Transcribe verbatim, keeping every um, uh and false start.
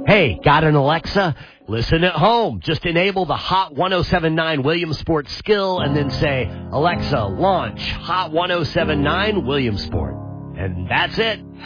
Hey, got an Alexa? Listen at home. Just enable the Hot ten seventy-nine Williamsport skill and then say, Alexa, launch Hot ten seventy-nine Williamsport. And that's it.